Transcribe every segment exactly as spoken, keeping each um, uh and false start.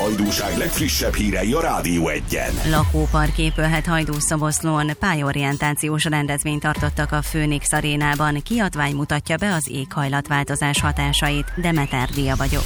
Hajdúság legfrissebb hírei a Rádió Egyen. Lakópark épülhet Hajdú-Szoboszlón, pályorientációs rendezvényt tartottak a Phoenix Arénában. Kiadvány mutatja be az éghajlatváltozás hatásait. Demeter Dia vagyok.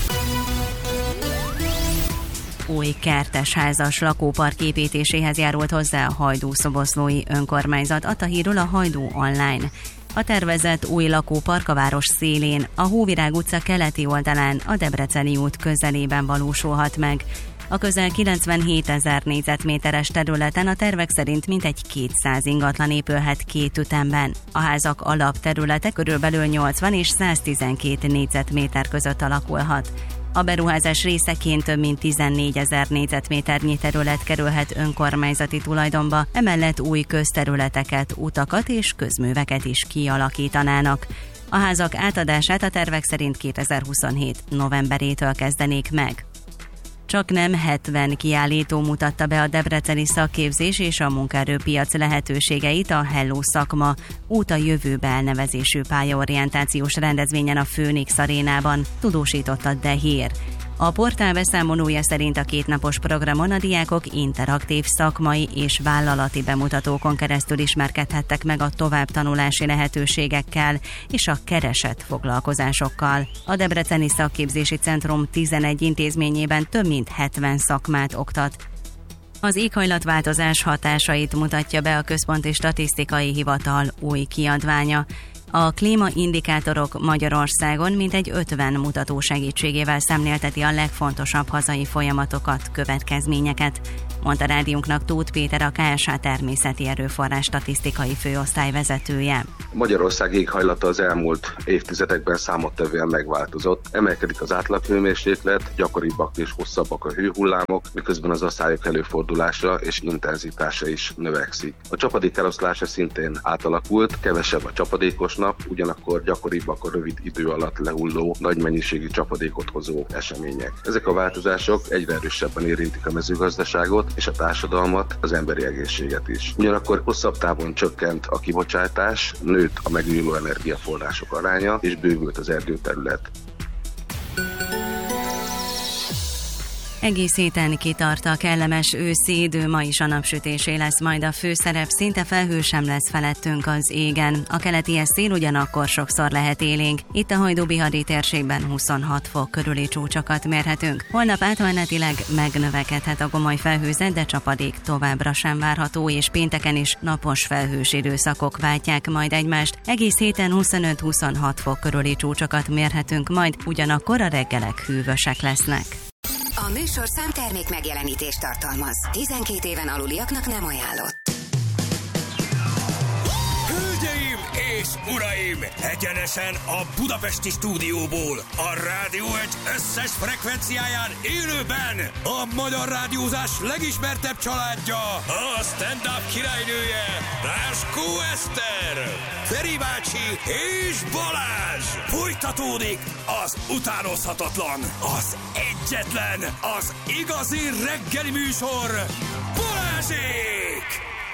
Új kertesházas lakópark építéséhez járult hozzá a Hajdú-Szoboszlói önkormányzat, adta hírül a Hajdú Online. A tervezett új lakópark a város szélén, a Hóvirág utca keleti oldalán, a Debreceni út közelében valósulhat meg. A közel kilencvenhétezer négyzetméteres területen a tervek szerint mintegy kétszáz ingatlan épülhet két ütemben. A házak alapterülete körülbelül nyolcvan és száztizenkét négyzetméter között alakulhat. A beruházás részeként több mint tizennégyezer négyzetméternyi terület kerülhet önkormányzati tulajdonba, emellett új közterületeket, utakat és közműveket is kialakítanának. A házak átadását a tervek szerint kétezer-huszonhét novemberétől kezdenék meg. Csak nem hetven kiállító mutatta be a debreceni szakképzés és a munkaerőpiac lehetőségeit a Hello Szakma út a jövőbe elnevezésű pályaorientációs rendezvényen a Phoenix Arénában, tudósította De Hír. A portál beszámolója szerint a kétnapos programon a diákok interaktív szakmai és vállalati bemutatókon keresztül ismerkedhettek meg a továbbtanulási lehetőségekkel és a keresett foglalkozásokkal. A Debreceni Szakképzési Centrum tizenegy intézményében több mint hetven szakmát oktat. Az éghajlatváltozás hatásait mutatja be a Központi Statisztikai Hivatal új kiadványa. A klímaindikátorok Magyarországon mintegy ötven mutató segítségével szemlélteti a legfontosabb hazai folyamatokat, következményeket, mondta rádiónknak Tóth Péter, a ká es há természeti erőforrás statisztikai főosztály vezetője. Magyarország éghajlata az elmúlt évtizedekben számottevően megváltozott. Emelkedik az átlaghőmérséklet, gyakoribbak és hosszabbak a hőhullámok, miközben az asszályok előfordulása és intenzitása is növekszik. A csapadék eloszlása szintén átalakult, kevesebb a csapadékos nap, ugyanakkor gyakoribbak a rövid idő alatt lehulló, nagy mennyiségű csapadékot hozó események. Ezek a változások egyre erősebben érintik a mezőgazdaságot és a társadalmat, az emberi egészséget is. Ugyanakkor hosszabb távon csökkent a kibocsátás, nőtt a megújuló energiaforrások aránya és bővült az erdőterület. Egész héten kitart a kellemes őszi idő, ma is a napsütésé lesz majd a főszerep, szinte felhő sem lesz felettünk az égen. A keleti szél ugyanakkor sokszor lehet élénk. Itt a Hajdú-Bihari térségben huszonhat fok körüli csúcsokat mérhetünk. Holnap átmenetileg megnövekedhet a gomoly felhőzet, de csapadék továbbra sem várható, és pénteken is napos felhős időszakok váltják majd egymást. Egész héten huszonöt-huszonhat fok körüli csúcsokat mérhetünk majd, ugyanakkor a reggelek hűvösek lesznek. A műsor számtermék megjelenítést tartalmaz. tizenkét éven aluliaknak nem ajánlott. Hölgyeim és uraim! Egyenesen a budapesti stúdióból, a Rádió egy összes frekvenciáján élőben a magyar rádiózás legismertebb családja, a stand-up királynője, Ráskó Eszter, Feri bácsi és Balázs! Folytatódik az utánozhatatlan, az egyetlen, az igazi reggeli műsor, Balázsék!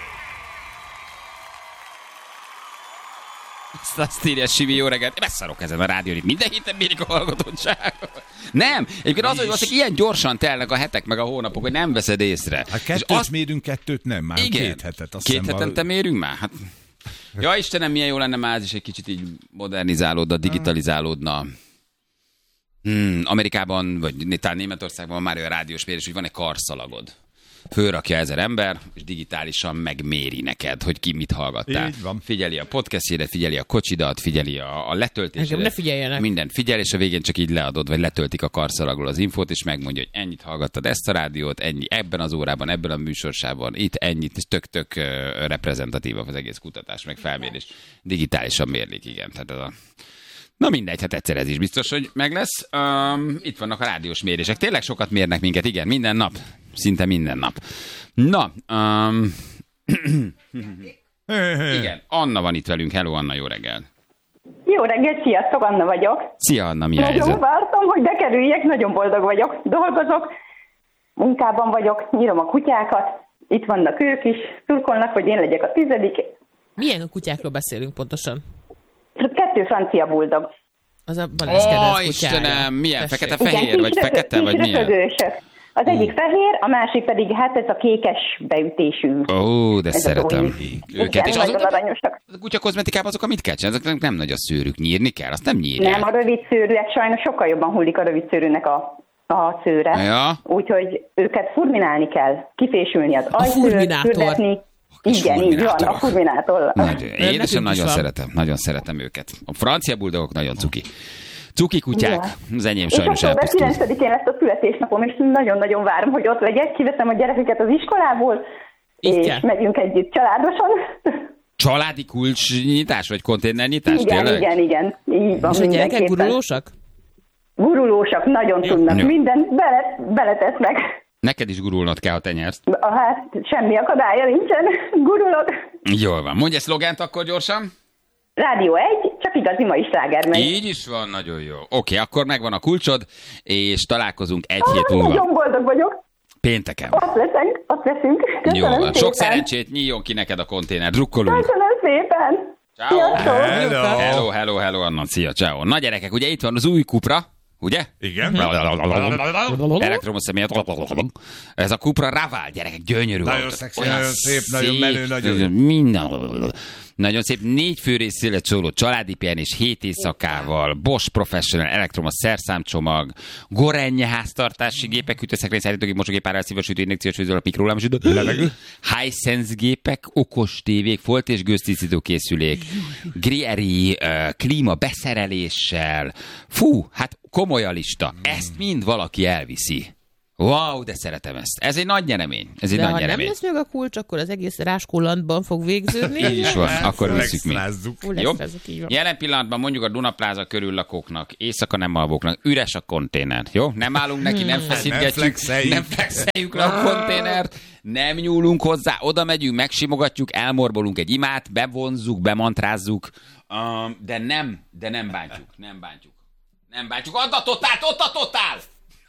Azt írja Sivi, jó reggelt. Beszarok ezen a rádión, itt minden héten mérik a hallgatottságot. Nem, egyébként az, hogy valószínűleg ilyen gyorsan telnek a hetek meg a hónapok, hogy nem veszed észre. Hát kettőt azt... mérünk, kettőt nem, már igen, két hetet. Azt két hetente a... mérünk már? Hát... Ja Istenem, milyen jó lenne már ez is egy kicsit így modernizálódna, digitalizálódna. Hmm, Amerikában, vagy talán Németországban már olyan rádiós mérés, hogy van egy karszalagod. Fölrakja ezer ember, és digitálisan megméri neked, hogy ki mit hallgattál. Figyeli a podcastjédet, figyeli a kocsidat, figyeli a, a letöltésedet. Ne figyeljenek. Mindent figyel, és a végén csak így leadod, vagy letöltik a karszalagról az infót, és megmondja, hogy ennyit hallgattad ezt a rádiót, ennyi ebben az órában, ebben a műsorsában, itt ennyit, és tök-tök uh, reprezentatív az egész kutatás, meg felmérés. Digitálisan mérlik, igen. Tehát ez a... Na mindegy, hát egyszer ez is biztos, hogy meg lesz. Um, itt vannak a rádiós mérések. Tényleg sokat mérnek minket, igen, minden nap. Szinte minden nap. Na, um... igen, Anna van itt velünk. Hello, Anna, jó reggel. Jó reggel, sziasztok, Anna vagyok. Szia, Anna, mi a helyzet? Nagyon vártam, hogy bekerüljek, nagyon boldog vagyok. Dolgozok, munkában vagyok, nyírom a kutyákat, itt vannak ők is, szurkolnak, hogy én legyek a tizedik. Milyen kutyákról beszélünk pontosan? Kettő francia buldog. Az a Balázs kedvenc kutyája. Istenem, milyen? Fekete-fehér, igen, vagy röpö, fekete, vagy milyen? Röpögősök. Az egyik fehér, a másik pedig hát ez a kékes beütésű. Ó, de szeretem őket. Igen, és azok aranyosak. a kutya kozmetikában azok, amit kell csinálni, ezek nem nagy a szőrük, nyírni kell, azt nem nyírják. Nem, a rövid szőrűek sajnos sokkal jobban hullik a rövid szőrűnek a, a szőre. Ja. Úgyhogy őket furminálni kell, kifésülni az ajszőrt, fürdetni. Igen, így van, a furminátor. Nagyon, én is nagyon szeretem, nagyon szeretem őket. A francia buldogok nagyon cuki. Cuki kutyák, ja. Az enyém sajnos elpusztult. És október kilencedikén lesz a születésnapom, és nagyon-nagyon várom, hogy ott legyek. Kiveszem a gyerekeket az iskolából, Itt és kell. megyünk együtt családosan. Családi kulcsnyitás, vagy konténernyitás? Igen, tényleg? igen, igen. Így van, És a gyerekek mindenképpen. gurulósak? Gurulósak, nagyon tudnak. Jó. Mindent bele, beletesznek. Neked is gurulnod kell, ha te nyersz. Hát semmi akadálya nincsen. Gurulok. Jól van. Mondj egy szlogent akkor gyorsan. Rádió egy, csak igazi mai sláger megy. Így is van, nagyon jó. Oké, akkor megvan a kulcsod, és találkozunk egy ah, hét múlva. Nagyon boldog vagyok. Pénteken. Ott leszünk, ott leszünk. Köszönöm Jó van. szépen. Sok szerencsét, nyíljon ki neked a konténer. Drukkolunk. Köszönöm szépen. Ciao. Hello. Hello, hello, hello, Anna. Szia, ciao. Na gyerekek, ugye itt van az új Cupra, ugye? Igen. Elektromos személyet. Ez a Cupra Raval, gyerekek, gyönyörű. Nagyon autó. szexi, Olyan nagyon szép, nagyon menő, nagyon- Minden. Nagyon szép, négy főrészszélet szóló családi pihenés, hét éjszakával, Bosch Professional elektromos szerszámcsomag, Gorenje háztartási gépek, hűtőszekrény, szállítógép, mosógép, árelszívasütő, injekciós főzőlap, mikrohullámosütő, Levegő. Hisense gépek, okos tévék, folt és gőztisztító készülék, Grieri, uh, klíma beszereléssel. Fú, hát komoly a lista. Ezt mind valaki elviszi. Wow, de szeretem ezt. Ez egy nagy nyeremény. Ez egy De nagy ha nem nyeremény. lesz meg a kulcs, akkor az egész ráskollandban fog végződni. Így is van, akkor visszük mi. Extrázzuk. Hú, Jó? lesz, így van. Jelen pillanatban mondjuk a Dunapláza körül lakóknak, éjszaka nem alvóknak, üres a konténer. Jó? Nem állunk neki, nem feszítgetjük, flexeljük. nem flexeljük le a konténert, nem nyúlunk hozzá, oda megyünk, megsimogatjuk, elmorbolunk egy imát, bevonzzuk, bemantrázzuk, um, de nem, de nem bántjuk, nem bántjuk. Nem bántjuk. Add a totált, ott a totál!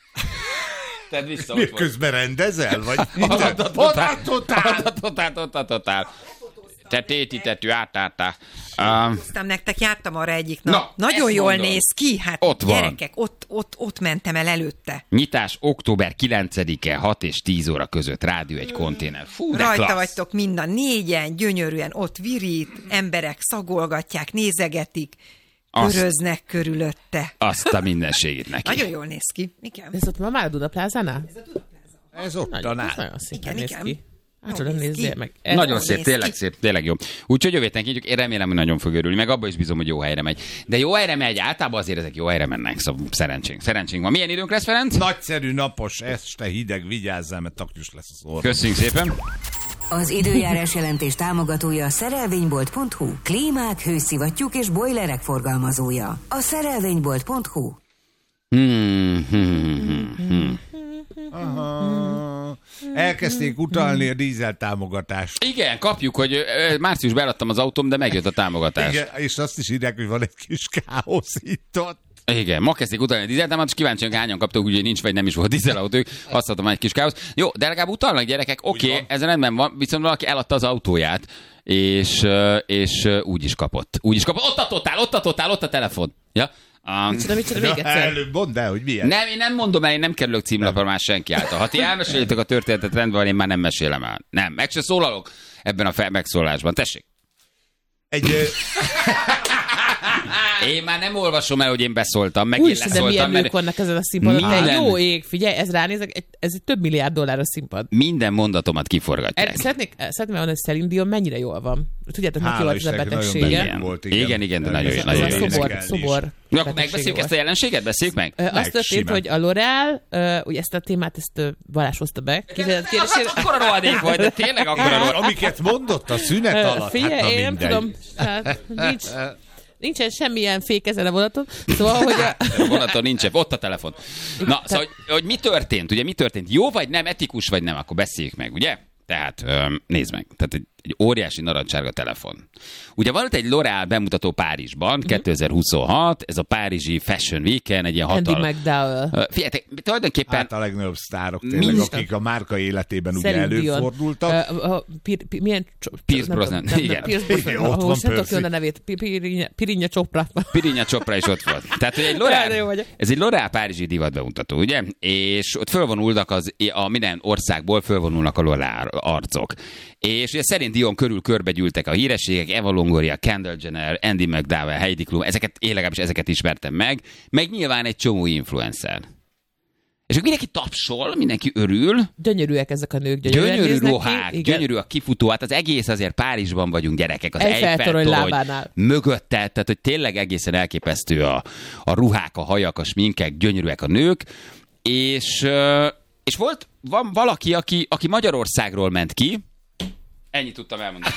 Tedd vissza, Mi ott volt. közben rendezel? Vagy Ott a totál, totál. ott a totál, ott a totál. Te téti, tetű, átártá. Um, Aztán nektek jártam arra egyik nap. Na, Nagyon ezt jól mondom. néz ki, hát Ott van. gyerekek, ott, ott, ott mentem el előtte. Nyitás október kilencedike hat és tíz óra között, rádió egy konténer. Fú, de Rajta klassz. vagytok mind a négyen, gyönyörűen, ott virít, emberek szagolgatják, nézegetik, Azt- köröznek körülötte. Azt a mindenségét neki. Nagyon jól néz ki. Igen. Ez ott ma már a Dunaplázánál? Ez ott Nagyon, tanál. ez nagyon szépen Igen, néz igen. ki. Hát, Jól nem néz nézzél ki. meg. Nagyon Jól szép, néz tényleg ki. szép, tényleg jó. Úgyhogy jövő héten kintjük, én remélem, hogy nagyon fog örülni, meg abban is bízom, hogy jó helyre megy. De jó helyre megy, általában azért ezek jó helyre mennek, szóval szerencsénk. Szerencsénk van. Milyen időnk lesz, Ferenc? Nagyszerű, napos, este hideg, vigyázzál, mert taknyos lesz az orr. Köszönjük szépen. Az időjárás jelentés támogatója a szerelvénybolt pont hu. Klímák, hőszivattyúk és bojlerek forgalmazója. A szerelvénybolt pont hu. Hmm, hmm, hmm, hmm. Aha. Elkezdték utalni a dízel támogatást. Igen, kapjuk, hogy ö, márciusban eladtam az autóm, de megjött a támogatás. Igen, és azt is írják, hogy van egy kis káosz itt ott. Igen, ma kezdték utalni a dízeltámat, és kíváncsiak, hányan kaptuk, ugye nincs, vagy nem is volt dízelautójuk, azt adtam egy kis káosz. Jó, de legalább utalnak gyerekek, oké, okay, ez rendben van, viszont valaki eladta az autóját, és, ö, és ö, úgy is kapott. Úgy is kapott. Ott a totál, ott a totál, ott a telefon. Ja? Um, Micsoda, micsoda, még egyszer. Előbb mondd el, hogy milyen. nem, én nem mondom el, én nem kerülök címlapra már senki által. Ha ti elmesélitek a történetet, rendben van, én már nem mesélem el. Nem, meg se szólalok ebben a fe- megszólásban. Tessék. Egy... ö, Én már nem olvasom el, hogy én beszóltam, meg én Úristen, de milyen leszóltam, nők mert vannak ezen a színpadon. Minden- Te jó ég, figyelj, ez ránézek, egy- ez egy több milliárd dolláros színpad. minden mondatomat kiforgatják. Er, szeretnék, szeretném mondani, hogy Celine Dion mennyire jól van. Tudjátok, neki Hála volt ez a Istennek, nagyon betegsége. beteg volt, igen. Igen, igen, de nagyon jó. Ez Nagyon a jó. szobor, énekelni is. szobor. Na, akkor betegség megbeszéljük volt. ezt a jelenséget? Beszéljük meg? Ö, Azt történt, simán. hogy a L'Oreal, ö, ugye ezt a témát, ezt ö, Balázs hozta be. Képzeld, kérdésére. Akkora rohadék vagy, de tényleg akkora rohadék. Amiket mondott a szünet Ö, alatt, Figyelj, hát na én nem mindegy. tudom, hát, nincs, nincsen semmilyen fék ezen a vonaton. Szóval, hogy a, Vonaton nincs, ott a telefon. Na, szóval, hogy, hogy mi történt? Ugye mi történt? Jó vagy nem, etikus vagy nem? Akkor beszéljük meg, ugye? Tehát, öm, nézd meg. Tehát egy egy óriási narancsárga telefon. Ugye volt egy L'Oréal bemutató Párizsban, uh-huh. kétezer-huszonhat, ez a Párizsi Fashion Weekend, egy ilyen hatal... Andy McDowell. Uh, figyeljetek, tulajdonképpen... Hát a legnagyobb sztárok tényleg, Mind... akik a márka életében ugye Celine előfordultak. Uh, uh, pir, pir, milyen... Pierce Brosnan, igen. Pierce Brosnan, ott van nem tudok Percy. jönni a nevét. Pirinha Chopra. Pirinha Chopra is ott volt. Tehát, hogy egy L'Oréal, ez egy L'Oréal Párizsi divat bemutató, ugye? És ott fölvonulnak az, a minden országból fölvonulnak a L'Oréal arcok. És ugye szerint Dion körül körbegyűltek a hírességek, Eva Longoria, Kendall Jenner, Andy McDowell, Heidi Klum, ezeket, én legalábbis ezeket ismertem meg, meg nyilván egy csomó influencer. És akkor mindenki tapsol, mindenki örül. Gyönyörűek ezek a nők, gyönyörűek. Gyönyörű néznek ruhák, ki, gyönyörű a kifutó, hát az egész azért Párizsban vagyunk gyerekek, az Eiffel-torony Eiffel-torony lábánál. mögötte, tehát hogy tényleg egészen elképesztő a, a ruhák, a hajak, a sminkek, gyönyörűek a nők, és, és volt van valaki, aki, aki Magyarországról ment ki, ennyit tudtam elmondani.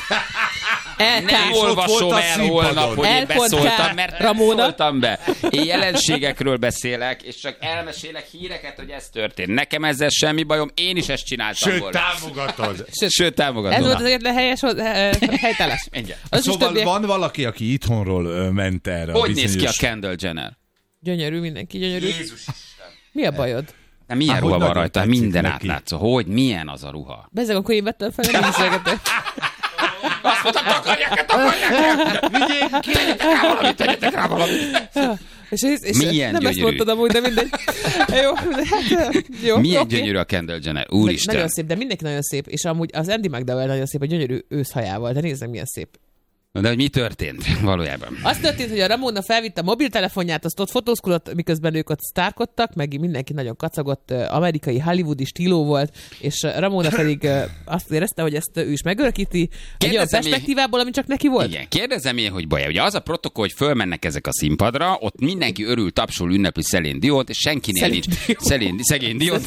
Nem olvasom el holnap, hogy én beszóltam, mert nem szóltam be. Én jelenségekről beszélek, és csak elmesélek híreket, hogy ez történt. Nekem ezzel semmi bajom, én is ezt csináltam Sőt, volna. támogatod. Sőt, Sőt támogatom. Ez volt az egyetlen helyes helytállás. Szóval többi... van valaki, aki itthonról ö, ment erre. Hogy bizonyos... néz ki a Kendall Jenner? Gyönyörű, mindenki gyönyörű. Jézus Isten. Mi a bajod? De milyen Há, ruha van rajta? Minden átlátszó. Hogy? Milyen az a ruha? Bezzeg, akkor én vettem fel, nem beszélgetek. Azt mondtam, takarják, takarják! Vigyék ki! Tegyetek rá valamit, tegyetek rá valamit! És, és, és milyen nem gyönyörű. ezt mondtad amúgy, de mindegy. Jó, de hát, jó, milyen okay. gyönyörű a Kendall Jenner, úristen. Nagyon szép, de mindenki nagyon szép, és amúgy az Andy McDowell nagyon szép, a gyönyörű őszhajával, de nézzem, milyen szép. De hogy mi történt valójában? Az történt, hogy a Ramona felvitte a mobiltelefonját, azt ott fotózkodott, miközben ők ott sztárkodtak, meg mindenki nagyon kacagott, amerikai hollywoodi stíló volt, és Ramona pedig azt érezte, hogy ezt ő is megörökíti, egy olyan perspektívából, ami csak neki volt. Igen, kérdezem én, hogy baj. Ugye az a protokoll, hogy fölmennek ezek a színpadra, ott mindenki örül, tapsol, ünnepli Celine Diót, és senkinél nincs. Celine, szegény Diót.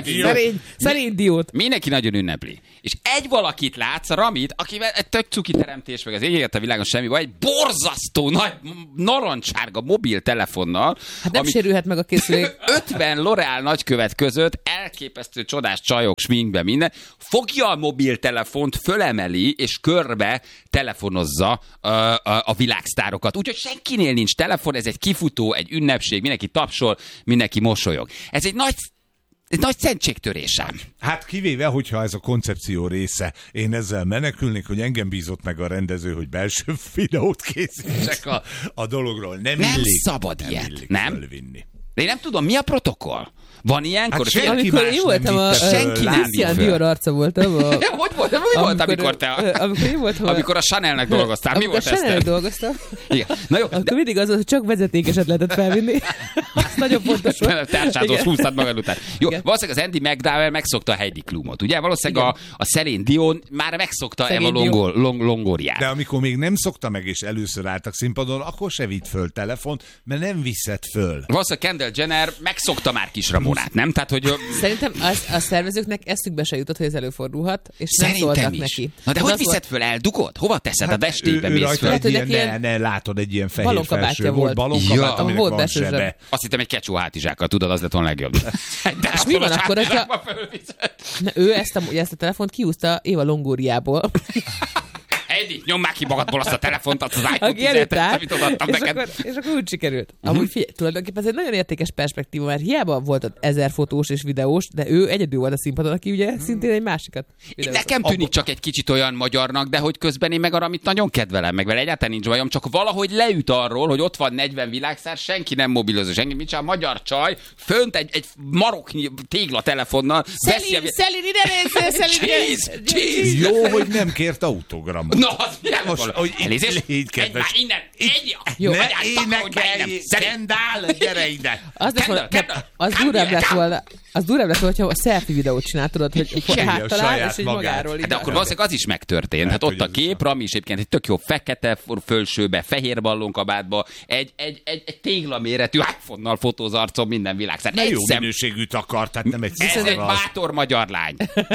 Celine Diót. Mindenki nagyon ünnepli. És egy valakit látsz, a Ramit, akivel egy tök cuki teremtés, meg az égért a világon semmi baj, egy borzasztó nagy narancsárga mobiltelefonnal. Hát nem ami sérülhet meg a készülék. ötven L'Oréal nagykövet között elképesztő csodás csajok, sminkbe minden, fogja a mobiltelefont, fölemeli, és körbe telefonozza a, a, a világsztárokat. Úgyhogy senkinél nincs telefon, ez egy kifutó, egy ünnepség, mindenki tapsol, mindenki mosolyog. Ez egy nagy Ez nagy szentségtörésem. Hát kivéve, hogyha ez a koncepció része, én ezzel menekülnék, hogy engem bízott meg a rendező, hogy belső videót készítsek a, a dologról. Nem, nem illik, szabad nem ilyet, illik nem? Fölvinni. De én nem tudom, mi a protokoll? Van ilyenkor? Hát amikor én voltam, a Christian Dior arca voltam. A... hogy volt, mi amikor, volt, amikor te a... amikor, én voltam a... amikor a Chanelnek dolgoztál? Mi volt ez? Amikor a Chanelnek dolgoztam. Igen. Na jó, akkor de... mindig az, hogy csak vezetékeset lehetett felvinni. Az nagyon fontos volt. Társádhoz húztad magad után. Jó, igen. Valószínűleg az Andy McDowell megszokta a Heidi Klumot, ugye? Valószínűleg a, a Celine Dion már megszokta Eva Longo, Long, Longoriát. De amikor még nem szokta meg, és először álltak színpadon, akkor se vitt föl telefont, mert nem viszed föl. Valószínűleg Kendall Jenner megszokta már kis Ramonát, nem? Tehát, hogy szerintem az, a szervezőknek eszükbe se jutott, hogy ez előfordulhat, és szerintem nem szóltak is. neki. Na de az hogy az viszed volt... föl, eldugod? Hova teszed? Hát a destébe ő, ő mész föl? Egy ilyen, ilyen... ne, ne látod, egy ilyen fehér felső volt. Balonkabát, ja, aminek volt van sebe. Azt hittem egy kecsó hátizsákkal, tudod, az lett volna legjobb. De és mi van akkor, hogyha... Na, ő ezt a, ezt a telefont kiúzta Éva Longóriából. Heidi, nyom már ki magadból azt a telefont, azt az iPhone tizenhetet, amit odaadtam és neked. Akkor, és akkor úgy sikerült. Uh-huh. Amúgy figyelj, tulajdonképpen ez egy nagyon értékes perspektíva, mert hiába volt ott ezer fotós és videós, de ő egyedül volt a színpadon, aki ugye szintén egy másikat videózott. Nekem tűnik csak egy kicsit olyan magyarnak, de hogy közben én meg arra, amit nagyon kedvelem, meg vele egyáltalán nincs bajom, csak valahogy leüt arról, hogy ott van negyven világszár, senki nem mobilozó, senki, mit csinál, magyar csaj, fönt egy, egy maroknyi tégla telefonnal. Szelin, Szelin, ide nézzel, Szelin, cheese. Jó, hogy nem kért autogramot. Na, az most, hogy elnézést, így egy már innen, egy, jó, ne énekelj, Kendall, gyere ide. Az, Kendall, Kendall, az durább lett volna, az durább lett volna, hogyha a selfie videót csinál, tudod, hogy háttalál, és egy magáról így. De akkor valószínűleg az is megtörtént. Hát ott a kép, Rami is egyébként egy tök jó fekete fölsőbe, fehér ballonkabátba, egy, egy, egy, egy téglaméretű iPhone-nal fotóz arcon minden világszár. De jó minőségűt akart, tehát nem egy Ez egy bátor magyar lány.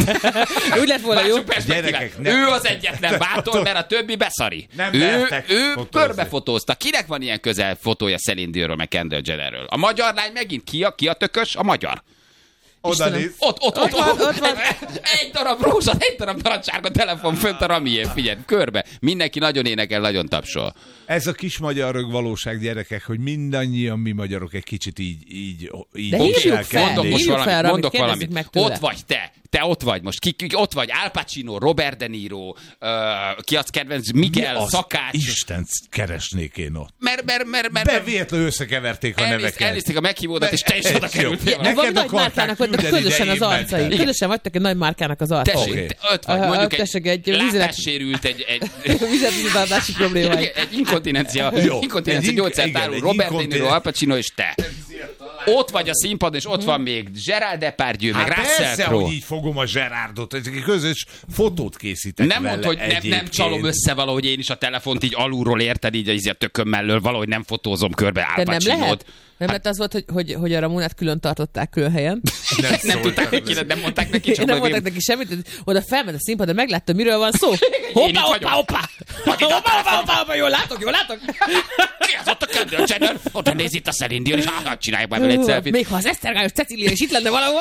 Úgy lett volna jó. Ő az egyetlen bátor, mert a többi beszari. Ő, ő körbefotózta. Kinek van ilyen közel fotója Celine Dionról, meg Kendall Jennerről? A magyar lány megint ki a, ki a tökös? A magyar. Oda néz. Ott, ott, ott, ott, ott van. Egy darab rózsa, egy darab narancssárga telefon fönt a Ramié, figyelj, körbe. Mindenki nagyon énekel, nagyon tapsol. Ez a kis magyar valóság, gyerekek, hogy mindannyian mi magyarok egy kicsit így, így, így de hívjuk kell fel, Mondok most hívjuk valamit, fel, mondok Ramit, valamit. meg Ott vagy te. Te ott vagy most. Ki, ki ott vagy? Al Pacino, Robert De Niro, uh, ki az kedvenc? Miguel, az Szakács. Isten keresnék én ott. Mert, mert, mert, mert, Bevéletlenül összekeverték a elnéz, neveket. elnézték a meghívódat, és te is oda kerültél. Van Neked nagy akarták márkának voltak küldeni, közösen de az én arcai. mentem. Közösen vagytok egy nagy márkának az arcai. Tessék, Oké. te ott vagy. Aha, Mondjuk tessék, egy, egy vizet- látássérült, egy, egy, Vizetvizetartási problémáj. egy inkontinencia, Jó. inkontinencia Egy gyógyszert igen, árul egy Robert De Niro, inkontin- Al Pacino és te. Ott vagy a színpadon, és ott van még Gerard Depardieu, meg Hát Russell persze, Crowe. hogy így fogom a Gerardot, egy közös fotót készítek Nem vele mondd, hogy nem, nem egyébként. csalom össze valahogy én is a telefont így alulról érted, így a, így a tököm mellől, valahogy nem fotózom körbe Al De nem Pacinót. lehet? Nem lehet az volt, hogy, hogy, hogy a Ramonát külön tartották külön helyen. Nem, Nem szóltak tudták hozzá. neki, nem mondták neki, csak Nem hogy mondták neki semmit, hogy oda felment a színpadra, meglátta, miről van szó. így Hoppá, hoppá, vagyok. hoppá! Hoppá, hoppá, hoppá, hoppá, jól látok, jól látok? ki az ott a Kendall Jenner? Oda néz itt a Celine Dion, és hát csináljuk már vele egy selfie-t. Még ha az Esztergályos Cecília is itt lenne valahol.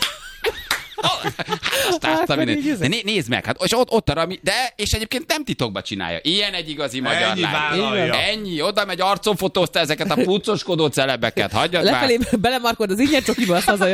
Aztán, aztán Akkor minden. így De né- nézd meg, hát és ott, ott a Rami, de és egyébként nem titokba csinálja. Ilyen egy igazi magyar Ennyi lány. vállalja. Ennyi, oda megy, arcon fotózta ezeket a puccoskodó celebeket, hagyjad már. Lefelé belemarkod az ingyen csokiba, azt hazajön.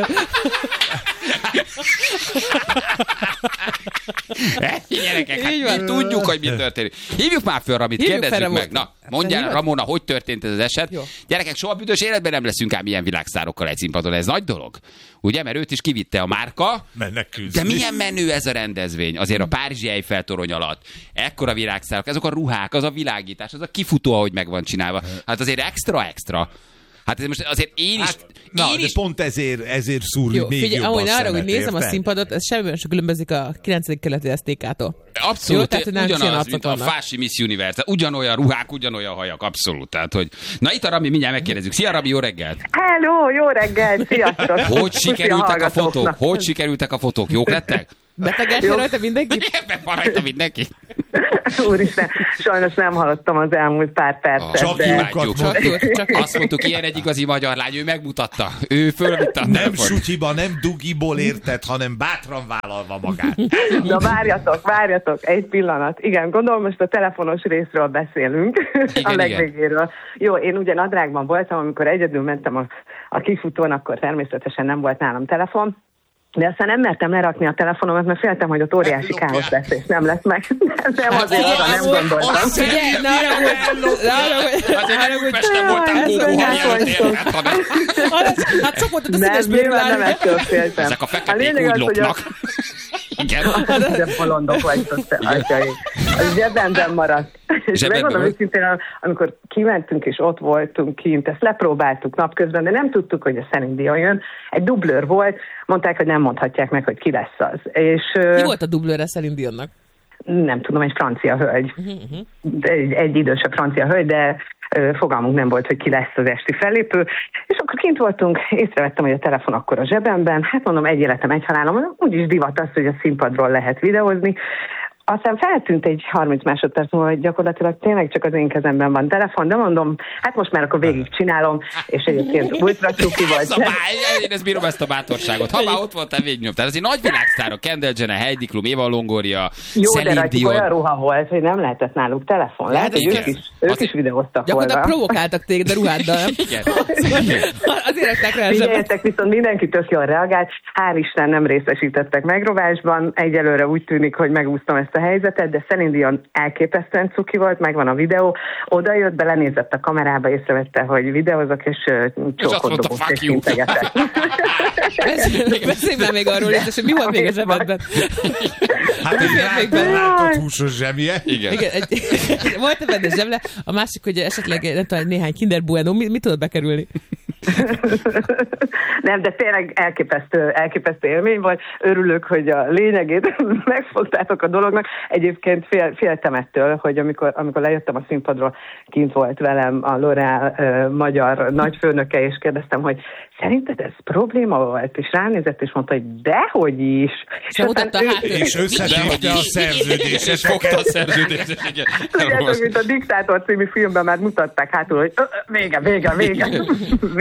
Ennyi gyerekek, hát Így mi van. tudjuk, hogy mi történik. Hívjuk már föl Ramit, Hívjuk kérdezzük fel meg. Ramót. Na, mondjál, Hívod? Ramona, hogy történt ez az eset? Jó. Gyerekek, soha büdös életben nem leszünk ám ilyen világszárokkal egy színpadon, ez nagy dolog. Ugye, mert őt is kivitte a márka. Menekülni. De milyen menő ez a rendezvény, azért a Párizsi Eiffel torony alatt. Ekkora virágszárok, ezek a ruhák, az a világítás, az a kifutó, ahogy meg van csinálva. Hát azért extra-extra. Hát ez most azért én is... Hát, na, én de is... pont ezért, ezért szúrjuk Jó, még figyelj, jobban ahogy a arra, hogy szemet, nézem a érted? színpadot, ez semmiben sem különbözik a kilencedik keleti es té ká-tól. Abszolút, Jó, tehát, hogy nem ilyen ugyanaz, arcok mint a vannak. Fási Miss Universe. Ugyanolyan ruhák, ugyanolyan hajak, abszolút. Tehát, hogy... Na itt a Rami, mindjárt megkérdezzük. Szia Rami, jó reggelt! Hello, jó reggel, sziasztok! Hogy sikerültek a fotók? hallgatóknak. Hogy sikerültek a fotók? Jók lettek? Betegelsé rajta mindenki? Ebben van rajta mindenki. Úristen, sajnos nem hallottam az elmúlt pár percet, Csak de... imádjuk. Csak jó, csak jó. Azt mondtuk, ilyen egy igazi magyar lány, ő megmutatta. Ő fölvitte a Nem telefont. sutyiba, nem dugiból érted, hanem bátran vállalva magát. Na várjatok, várjatok, egy pillanat. Igen, gondolom most a telefonos részről beszélünk, Igen, a legvégéről. Jó, én ugye nadrágban voltam, amikor egyedül mentem a, a kifutón, akkor természetesen nem volt nálam telefon. De aztán nem mertem lerakni a telefonomat, mert féltem, hogy ott óriási káosz lesz, és nem lesz meg. Nem, azért arra nem gondoltam. Figyelj, ne haragudj, ne haragudj, ne Azért nem haragudj. Pesten voltál Ez kókó, olyan mielőtt fontos. érhet, hanem Hát sok volt a Nem, színes nyilván nem bőrülár. ettől féltem. ezek a A feketék lényeg úgy az, hogy a- lopnak. Igen. De bolondok vagytok, te atyaim. A zsebemben maradt. És Zsebedben megmondom volt? őszintén, amikor kimentünk és ott voltunk kint, ezt lepróbáltuk napközben, de nem tudtuk, hogy a Celine Dion jön. Egy dublőr volt, mondták, hogy nem mondhatják meg, hogy ki lesz az. És Ki volt a dublőre Celine Dionnak? nem tudom, egy francia hölgy. De egy, egy idősebb francia hölgy, de ö, fogalmunk nem volt, hogy ki lesz az esti fellépő. És akkor kint voltunk, észrevettem, hogy a telefon akkor a zsebemben. Hát mondom, egy életem, egy halálom. Úgyis divat az, hogy a színpadról lehet videózni. Aztán feltűnt egy harminc másodperc múlva, hogy gyakorlatilag tényleg csak az én kezemben van telefon, de mondom, hát most már akkor végig csinálom, és egyébként ultra cuki vagy. Ez a bá... Én ezt bírom, ezt a bátorságot. Ha már ott voltál, végignyomtál. Azért nagy világsztárok, Kendall Jenner, Heidi Klum, Éva Longoria, Jó, de Celine rajtuk olyan Dion. ruha volt, hogy nem lehetett náluk telefon. Lehet, hogy igen. ők is, ők Azért- is videóztak Gyakorlatilag volna. provokáltak téged a ruháddal, nem? Igen. Azért rakták rá a zsebet. Figyeljetek, viszont mindenki tök jól reagált. Hál' Isten nem részesítettek megrovásban. Egyelőre úgy tűnik, hogy megúsztam ezt a helyzetet, de Celine Dion elképesztően cuki volt, megvan a videó. Oda jött, belenézett a kamerába, észrevette, hogy videózok, és uh, És azt mondta, csókodott fuck és you. integetett. Beszélj beszélj már még arról, és hogy mi volt még a zsebedben. Hát egy Még rátott, benne. rátott húsos zsemje. Igen. Igen, egy, volt-e benne zseble? A másik, hogy esetleg nem tudom, néhány Kinder Bueno, mi, mi tudod bekerülni? Nem, de tényleg elképesztő, elképesztő élmény volt. Örülök, hogy a lényegét megfogtátok a dolognak. Egyébként fél, féltem ettől, hogy amikor, amikor lejöttem a színpadról, kint volt velem a L'Oréal uh, magyar nagyfőnöke, és kérdeztem, hogy szerinted ez probléma volt? És ránézett, és mondta, hogy dehogy is. És mutatta a háttérben. És összetépte a És szerződéseket. fogta a szerződést. Igen. Tudjátok, mint a Diktátor című filmben már mutatták hátul, hogy ö, ö, vége, vége, vége. De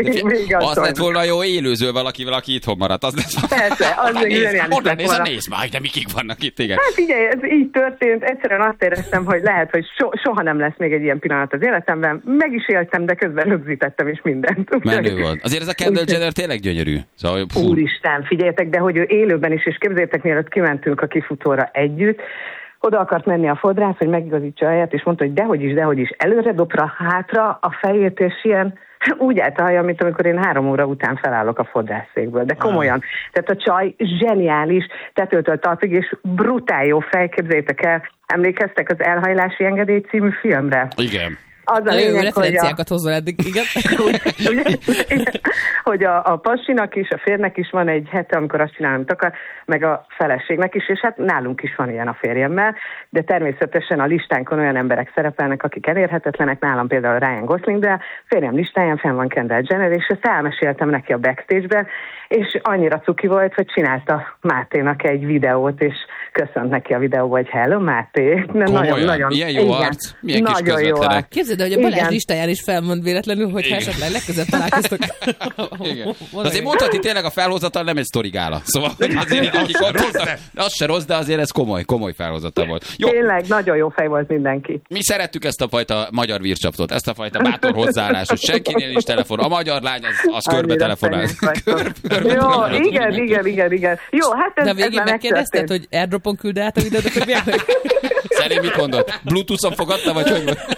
még, még az lett volna jó élőző valakivel, aki itthon maradt. Az lett volna. Persze, az még zseniális Onnan lett néz, volna. nézd már, de mikik vannak itt, igen. Hát figyelj, ez így történt, egyszerűen azt éreztem, hogy lehet, hogy so, soha nem lesz még egy ilyen pillanat az életemben. Meg is éltem, de közben rögzítettem is mindent. Menő volt. Azért ez a Kendall Jenner tényleg gyönyörű. Szóval, Úristen, figyeljetek, de hogy ő élőben is, és képzeljétek, mielőtt kimentünk a kifutóra együtt, oda akart menni a fodrász, hogy megigazítsa a helyet, és mondta, hogy dehogy is, dehogy is, előre dobra, hátra a fejét, és ilyen úgy állt a haja, mint amikor én három óra után felállok a fodrászszékből. De komolyan. Tehát a csaj zseniális, tetőtől talpig, és brutál jó fej, képzeljétek el. Emlékeztek az Elhajlási engedély című filmre? igen. Az a Jó lényeg, hogy a... referenciákat hozol eddig, igen. Ugye, hogy a, a pasinak is, a férnek is van egy hete, amikor azt csinál, amit akar, meg a feleségnek is, és hát nálunk is van ilyen a férjemmel, de természetesen a listánkon olyan emberek szerepelnek, akik elérhetetlenek, nálam például Ryan Gosling, de a férjem listáján fenn van Kendall Jenner, és ezt elmeséltem neki a backstage-ben, és annyira cuki volt, hogy csinálta Máténak egy videót, és köszönt neki a videóba, hogy hello Máté. Nagyon-nagyon. Milyen jó igen, arc, milyen kis nagyon jó közvetlenek. arc. Képzeld, hogy a Balázs Igen. listáján is felmond véletlenül, hogy esetleg legközelebb találkoztok. Igen. De azért mondhatni tényleg a felhozatal nem egy sztorigála. Szóval azért, akik ott voltak, az se rossz, de azért ez komoly, komoly felhozatal volt. Jó, Tényleg, nagyon jó fej volt mindenki. mi szerettük ezt a fajta magyar vircsaptot, ezt a fajta bátor hozzáállás, hogy senkinél nincs telefon. A magyar lány az, az körbe Annyira telefonál. fenyek vagytok. Jó, igen, igen, igen, igen. Jó, hát ez, De a ez végén már megkérdezted, megtörtént. hogy airdropon küld át a videót, hogy milyen? Szerint mit mondott? Bluetooth-on fogadta, vagy hogy volt?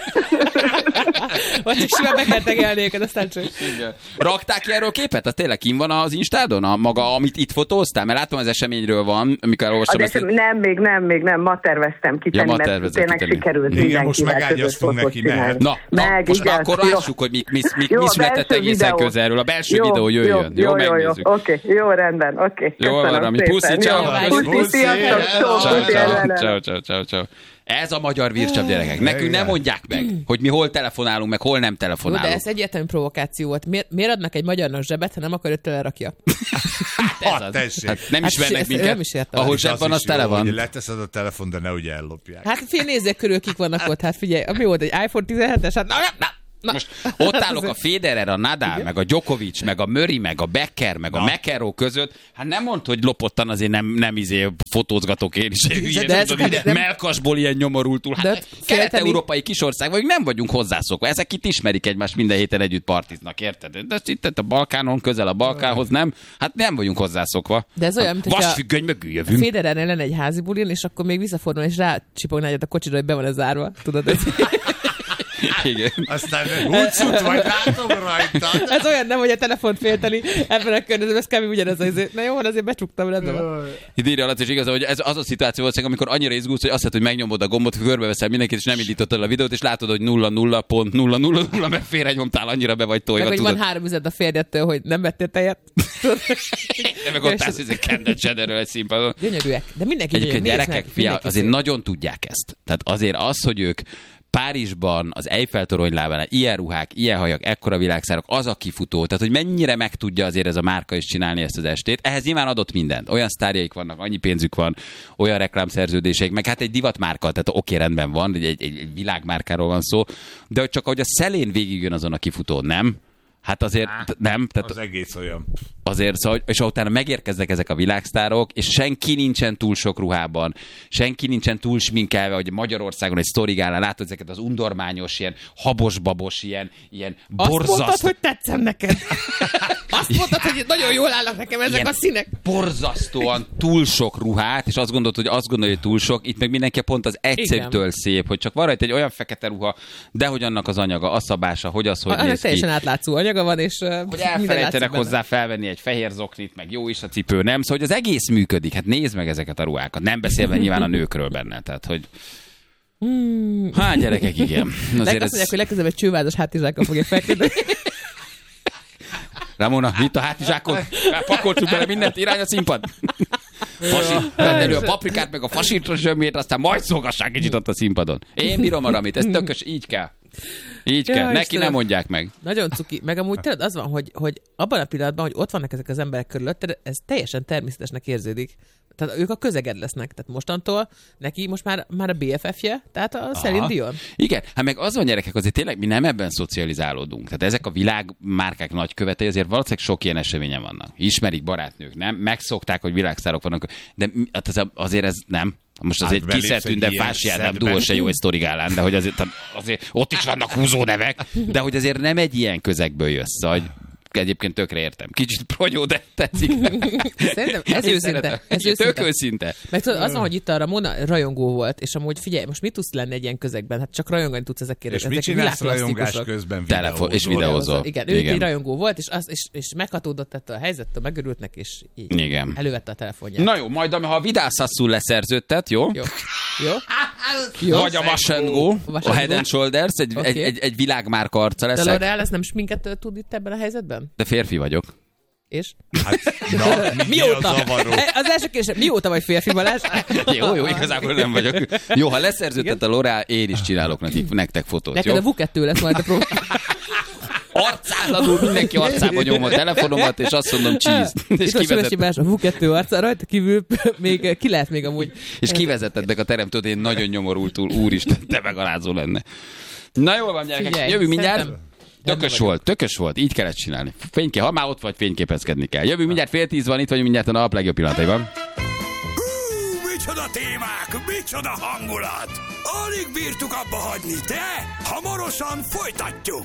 Vagy csak simán be kell tegelni őket, aztán csak. Igen. Rakták ki erről képet? Az tényleg kim van az Instádon? A maga, amit itt fotóztál? Mert látom, az eseményről van, amikor olvastam ezt. Ezt... Nem, még nem, még nem, ma terveztem kitenni, Ja, ma mert tervezett tényleg kitenni. sikerült Igen, mindenkivel most megágyaztunk közös neki, fotót mehet. csinálni. Na, na Meg, most igen, már akkor jó. lássuk, hogy mi, mi, mi, Jó, mi a született belső egészen videó. közelről. A belső Jó, videó jöjjön. Jó, jó, jó, jó. megnézzük. Oké, jó, rendben, oké. Jó van, Köszönöm Rami. szépen. Puszi, ciao. Jó, Puszi, sziasztok, Ciao, ciao, puszi, ciao, ellenem. ciao, ciao, ciao, ciao. Ez a magyar vircsap, gyerekek. Nekünk nem mondják meg, hogy mi hol telefonálunk, meg hol nem Jó, telefonálunk. de ez egyértelmű provokáció volt. Miért, miért adnak egy magyarnak zsebet, ha nem akar, hogy telerakja? Ez az. tessék. Hát nem Hát ismernek ezt minket. nem is értem. Ahol És zseb az van, is az tele jó, van. hogy leteszed a telefon, de nehogy ellopják. Hát fél nézzék körül, kik vannak ott. Hát figyelj, mi volt egy iPhone tizenhetes? Hát na, na, na. Most ott állok a Federer, a Nadal, meg a Djokovic, meg a Murray, meg a Becker, meg a McEnroe között. Hát nem mondd, hogy lopottan azért nem, nem izé fotózgatok én is. Hülye, de ez- tudod, nem- melkasból ilyen nyomorultul. De Hát ott kelet-európai kisország vagyunk, nem vagyunk hozzászokva. Ezek itt ismerik egymást, minden héten együtt partiznak, érted? De itt a Balkánon, közel a Balkánhoz nem. Hát nem vagyunk hozzászokva. De ez olyan, mint hogyha Vasfüggöny mögül jövünk. Federernél lenne egy házi bulin, és akkor még visszafordul, és rácsipogná egyet a kocsira, hogy be van ez zárva. Tudod, ez, Igen. Aztán húcsút vagy, látom rajta. ez olyan nem, hogy a telefont félteni ebben a környezetben, ez kb. Ugyanez az. Na jó, van, azért becsuktam, rendben van. Itt írja Laci, és igaz, hogy ez az a szituáció volt, amikor annyira izgulsz, hogy azt hiszed, hogy megnyomod a gombot, körbeveszel mindenkit, és nem indítottad a videót, és látod, hogy nulla nulla pont nulla nulla nulla, mert félrenyomtál, annyira be vagy tojva, Meg, hogy tudod. van három üzenet a férjettől, hogy nem vettél tejet. Tudod? De meg ott állsz, hogy Kendall Jennerről egy színpadon. Gyönyörűek. De mindenki Egyébként gyönyörű. Nézd gyerekek, meg, fia, mindenki azért szép. nagyon tudják ezt. Tehát azért az, hogy ők Párizsban, az Eiffel toronylábán, ilyen ruhák, ilyen hajak, ekkora világszárok, az a kifutó. Tehát, hogy mennyire meg tudja azért ez a márka is csinálni ezt az estét. Ehhez nyilván adott mindent. Olyan sztárjaik vannak, annyi pénzük van, olyan reklámszerződéseik, meg hát egy divatmárka, tehát oké, rendben van, egy, egy, egy világmárkáról van szó, de hogy csak ahogy a szelén végigjön azon a kifutón, nem? Hát azért nem. Tehát Az egész olyan. azért, szóval, és utána megérkeznek ezek a világsztárok, és senki nincsen túl sok ruhában, senki nincsen túl sminkelve, hogy Magyarországon egy sztorigálán látod ezeket az undormányos, ilyen habos-babos, ilyen, ilyen Azt borzasztó... mondtad, hogy tetszem neked. Azt mondtad, hogy nagyon jól állnak nekem ezek Ilyen a színek. borzasztóan túl sok ruhát, és azt gondolod, hogy azt gondolja, hogy túl sok, itt meg mindenki pont az egyszerűtől szép, hogy csak van rajta egy olyan fekete ruha, de hogy annak az anyaga, a szabása, hogy az, hogy Annak néz ki. teljesen átlátszó anyaga van, és uh, Hogy minden látszik elfelejtenek benne. hozzá felvenni egy fehér zoknit, meg jó is a cipő, nem? Szóval, hogy az egész működik. Hát nézd meg ezeket a ruhákat. Nem beszélve nyilván a nőkről benne. Tehát, hogy... Hmm. Hát gyerekek, igen. Azért Azért azt ez... mondják, hogy legközelebb egy csővázas hátizsákkal fogja feküdni. Ramona, vitt a hátizsákot? Pakoltuk bele mindent, irány a színpad. Fasi, vedd elő a paprikát, meg a fasítra zsömjét, aztán majd szolgassák kicsit ott a színpadon. Én bírom a Ramit, ez tökös, így kell. Így kell, Ja, neki Istenem. nem mondják meg. Nagyon cuki. Meg amúgy tényleg az van, hogy, hogy abban a pillanatban, hogy ott vannak ezek az emberek körülötted, ez teljesen természetesnek érződik. tehát ők a közeged lesznek. Tehát mostantól neki most már, már a bé ef ef-je, tehát a Celine Dion. Igen, hát meg az van, gyerekek, azért tényleg mi nem ebben szocializálódunk. Tehát ezek a világmárkák nagykövetei, azért valószínűleg sok ilyen eseményen vannak. Ismerik barátnők, nem? Megszokták, hogy világsztárok vannak, de hát azért ez nem. Most azért hát kiszert ünnep Fásián, nem túl se jó egy sztorigálán, de hogy azért, azért ott is vannak húzó nevek, de hogy azért nem egy ilyen közegből jössz, hogy egyébként tökre értem. Kicsit pronyó, de tetszik. Szerintem ez őszinte. Ez Tök őszinte. Meg tudod, az van, hogy itt a Ramona rajongó volt, és amúgy figyelj, most mit tudsz lenni egy ilyen közegben? Hát csak rajongani tudsz ezekért. És ezek mit csinálsz rajongás közben? Telefon, és videózol. Igen, ő egy rajongó volt, és, az, és, és meghatódott ettől a helyzettől, megörültnek, és így igen. elővette a telefonját. Na jó, majd ha a Vidászaszul leszerződtet, jó? Jó. Jó. Jó. Vagy a Wash and Go, a Head and Shoulders, egy, okay. egy, egy, egy világmárka arca leszek. De L'Oreal, ez nem sminket tud itt ebben a helyzetben? De férfi vagyok. És? Hát, na, mi mióta? Az első kérdés, mióta vagy férfi, Balázs? Jó, jó, igazából nem vagyok. Jó, ha leszerződtet a L'Oreal, én is csinálok nekik, nektek fotót, neked jó? A vé kettő lesz majd a pró. Arcáladul mindenki arcába nyom a telefonomat, és azt mondom, cheese. És kivezetett... a vé kettő arca, rajta kívül még ki lehet még amúgy. És kivezetettek a teremtőt, én nagyon nyomorultul, úristen, te megalázó lenne. Na jól van, gyerekek, figyelj, jövünk mindjárt. Szerintem... Tökös volt, tökös volt, így kellett csinálni. Fénykép, ha már ott vagy, fényképezkedni kell. Jövünk mindjárt fél tíz van, itt vagyunk mindjárt a nap legjobb pillanataiban. Hú, micsoda témák, micsoda hangulat! Alig bírtuk abba hagyni, de hamarosan folytatjuk!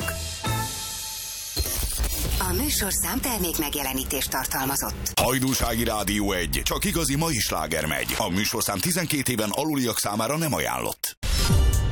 A műsorszám termék megjelenítést tartalmazott. Hajdúsági Rádió egy, csak igazi mai sláger megy. A műsorszám tizenkét éven aluliak számára nem ajánlott.